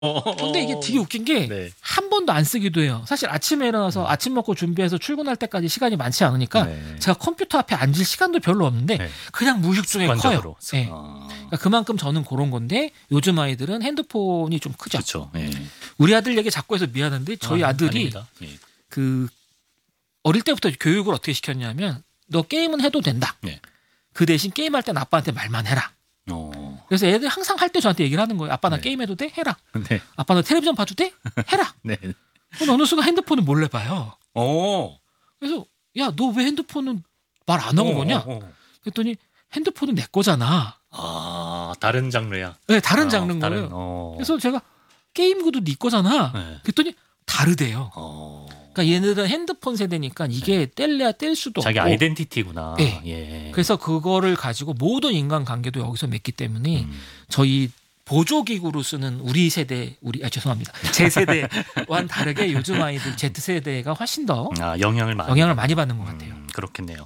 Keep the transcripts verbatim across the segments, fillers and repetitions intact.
근데 이게 되게 웃긴 게 한 네. 번도 안 쓰기도 해요. 사실 아침에 일어나서 아침 먹고 준비해서 출근할 때까지 시간이 많지 않으니까 네. 제가 컴퓨터 앞에 앉을 시간도 별로 없는데 네. 그냥 무의식 중에 습관적으로. 커요. 네. 아. 그러니까 그만큼 저는 그런 건데 요즘 아이들은 핸드폰이 좀 크죠. 그렇죠. 네. 우리 아들 얘기 자꾸 해서 미안한데 저희 아, 아들이 아닙니다. 예. 그 어릴 때부터 교육을 어떻게 시켰냐면 너 게임은 해도 된다. 네. 그 대신 게임할 땐 아빠한테 말만 해라. 어. 그래서 애들 항상 할 때 저한테 얘기를 하는 거예요. 아빠 나 네. 게임해도 돼? 해라. 네. 아빠 나 텔레비전 봐도 돼? 해라. 네. 근데 어느 순간 핸드폰을 몰래 봐요. 어. 그래서 야 너 왜 핸드폰은 말 안 하고 어, 보냐? 어, 어. 그랬더니 핸드폰은 내 거잖아. 아, 다른 장르야. 네, 다른 어, 장르인 다른, 거예요. 어. 그래서 제가 게임구도 네 거잖아. 네. 그랬더니 다르대요. 어. 그러니까 얘네들은 핸드폰 세대니까 이게 뗄래야 뗄 수도 자기 없고. 아이덴티티구나. 네. 예. 그래서 그거를 가지고 모든 인간관계도 여기서 맺기 때문에 음. 저희 보조기구로 쓰는 우리 세대, 우리 아 죄송합니다. 제 세대와는 다르게 요즘 아이들 Z세대가 훨씬 더 아, 영향을 많이 영향을 많이 받는 것 같아요. 음, 그렇겠네요.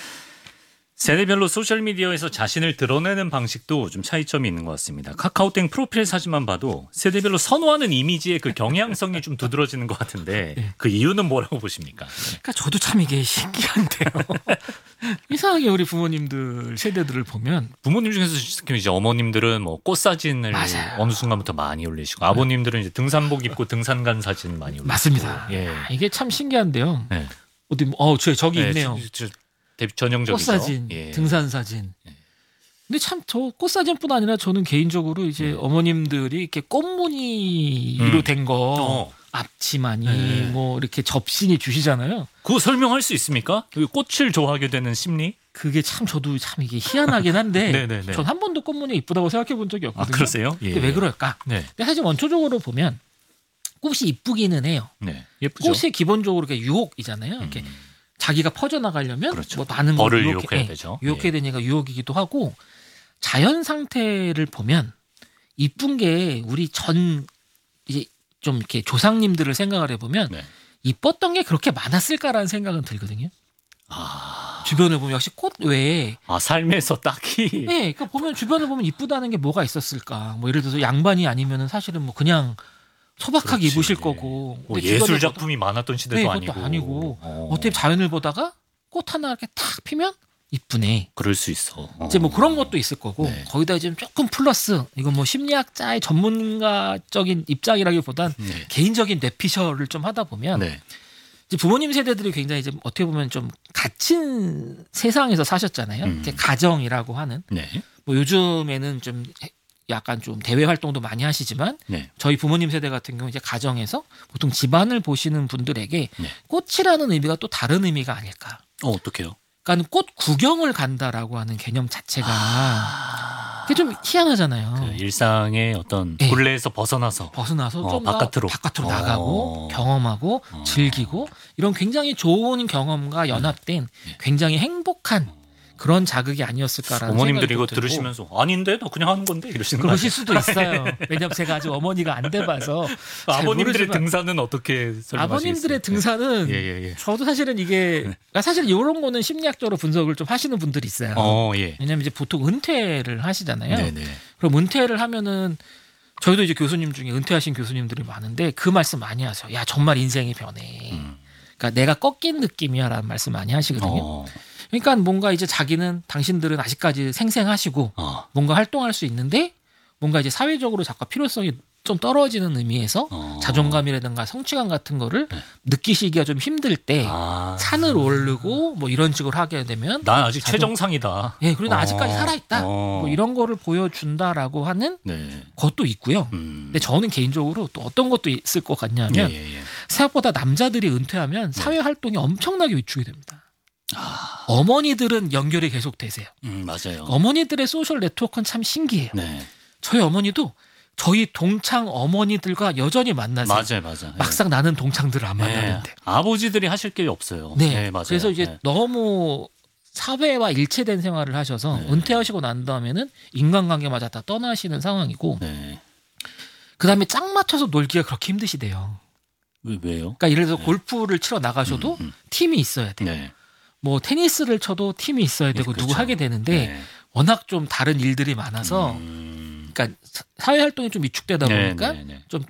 세대별로 소셜미디어에서 자신을 드러내는 방식도 좀 차이점이 있는 것 같습니다. 카카오땡 프로필 사진만 봐도 세대별로 선호하는 이미지의 그 경향성이 좀 두드러지는 것 같은데 네. 그 이유는 뭐라고 보십니까? 그러니까 저도 참 이게 신기한데요. 이상하게 우리 부모님들 세대들을 보면 부모님 중에서 특히 이제 어머님들은 뭐 꽃 사진을 맞아요. 어느 순간부터 많이 올리시고 아버님들은 이제 등산복 입고 등산 간 사진 많이 올리시고 맞습니다. 예. 이게 참 신기한데요. 네. 어디 어, 저 저기 네, 있네요. 저, 저, 대비 전형적이죠. 꽃사진, 예. 등산 사진. 예. 근데 참 저 꽃사진뿐 아니라 저는 개인적으로 이제 네. 어머님들이 이렇게 꽃무늬로 음. 된 거 어. 앞치마니 네. 뭐 이렇게 접신이 주시잖아요. 그거 설명할 수 있습니까? 그 꽃을 좋아하게 되는 심리? 그게 참 저도 참 이게 희한하긴 한데 네네네. 전 한 번도 꽃무늬 이쁘다고 생각해 본 적이 아, 없거든요. 그러세요? 예. 근데 왜 그럴까? 네. 근데 사실 원초적으로 보면 꽃이 이쁘기는 해요. 네. 예쁘죠. 꽃이 기본적으로 이렇게 유혹이잖아요. 이렇게 음. 자기가 퍼져나가려면 그렇죠. 뭐 많은 걸 벌을 유혹해- 유혹해야 예, 되죠. 유혹해야 예. 되니까 유혹이기도 하고 자연 상태를 보면 이쁜 게 우리 전 이제 좀 이렇게 조상님들을 생각을 해보면 네. 이뻤던 게 그렇게 많았을까라는 생각은 들거든요. 아, 주변을 보면 역시 꽃 외에 아 삶에서 딱히 네, 그러니까 보면 주변을 보면 이쁘다는 게 뭐가 있었을까? 뭐 예를 들어서 양반이 아니면은 사실은 뭐 그냥 소박하게 그렇지. 입으실 예. 거고 뭐 근데 예술 주변을 작품이 많았던 시대도 네, 아니고. 그것도 아니고 어. 어떻게 자연을 보다가 꽃 하나 이렇게 탁 피면 이쁘네. 그럴 수 있어. 어. 이제 뭐 그런 것도 있을 거고 네. 거기다 이제 조금 플러스 이건 뭐 심리학자의 전문가적인 입장이라기보단 네. 개인적인 뇌피셜을 좀 하다 보면 네. 이제 부모님 세대들이 굉장히 이제 어떻게 보면 좀 갇힌 세상에서 사셨잖아요. 음. 이렇게 가정이라고 하는 네. 뭐 요즘에는 좀 약간 좀 대외 활동도 많이 하시지만 네. 저희 부모님 세대 같은 경우 이제 가정에서 보통 집안을 보시는 분들에게 네. 꽃이라는 의미가 또 다른 의미가 아닐까. 어, 어떡해요? 그러니까 꽃 구경을 간다라고 하는 개념 자체가 아. 그게 좀 희한하잖아요. 그 일상의 어떤 네. 곤래에서 벗어나서 벗어나서 어, 좀 더 바깥으로. 바깥으로 어. 나가고 경험하고 어. 즐기고 이런 굉장히 좋은 경험과 연합된 네. 굉장히 행복한 그런 자극이 아니었을까라는 어머님들이 이거 생각도 들고. 들으시면서 아닌데 나 그냥 하는 건데 이러시는 거 그러실 아니에요? 수도 있어요. 왜냐하면 제가 아직 어머니가 안 돼봐서 잘 아버님들의 모르지만 등산은 어떻게 설명하시겠어요? 아버님들의 등산은 예, 예, 예. 저도 사실은 이게 그러니까 사실 이런 거는 심리학적으로 분석을 좀 하시는 분들이 있어요. 어, 예. 왜냐하면 이제 보통 은퇴를 하시잖아요. 네네. 그럼 은퇴를 하면은 저희도 이제 교수님 중에 은퇴하신 교수님들이 많은데 그 말씀 많이 하세요. 야 정말 인생이 변해. 음. 그러니까 내가 꺾인 느낌이야라는 말씀 많이 하시거든요. 어, 그러니까 뭔가 이제 자기는 당신들은 아직까지 생생하시고 어, 뭔가 활동할 수 있는데 뭔가 이제 사회적으로 자꾸 필요성이 좀 떨어지는 의미에서 어. 자존감이라든가 성취감 같은 거를 네. 느끼시기가 좀 힘들 때 아. 산을 오르고 뭐 이런 식으로 하게 되면 난 아직 자존- 최정상이다. 예, 그리고 나 어. 아직까지 살아있다. 어. 뭐 이런 거를 보여준다라고 하는 네. 것도 있고요. 음. 근데 저는 개인적으로 또 어떤 것도 있을 것 예, 같냐면 예, 예. 생각보다 남자들이 은퇴하면 사회 활동이 엄청나게 위축이 됩니다. 아, 어머니들은 연결이 계속 되세요. 음, 맞아요. 어머니들의 소셜 네트워크는 참 신기해요. 네. 저희 어머니도 저희 동창 어머니들과 여전히 만나세요. 맞아요, 맞아요. 막상 나는 동창들을 안 네. 만나는데. 아버지들이 하실 게 없어요. 네, 맞아요. 그래서 이제 네. 너무 사회와 일체된 생활을 하셔서 네. 은퇴하시고 난 다음에는 인간관계마저 다 떠나시는 상황이고 네. 그다음에 짝 맞춰서 놀기가 그렇게 힘드시대요. 왜, 왜요? 그러니까 예를 들어서 골프를 치러 나가셔도 음, 음. 팀이 있어야 돼요. 네. 뭐 테니스를 쳐도 팀이 있어야 되고 네, 누구 그렇죠. 하게 되는데 네. 워낙 좀 다른 일들이 많아서 음. 그러니까 사회 활동이 좀 위축되다 보니까 네, 네, 네. 좀